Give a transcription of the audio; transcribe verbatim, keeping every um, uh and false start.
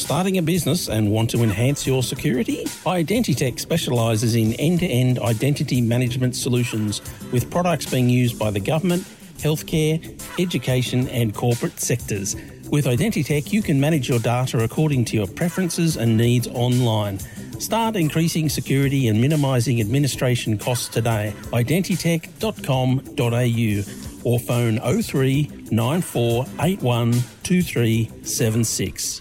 Starting a business and want to enhance your security? Identitech specialises in end-to-end identity management solutions with products being used by the government, healthcare, education and corporate sectors. With Identitech, you can manage your data according to your preferences and needs online. Start increasing security and minimising administration costs today. identitech dot com dot a u or phone oh three nine four eight one two three seven six.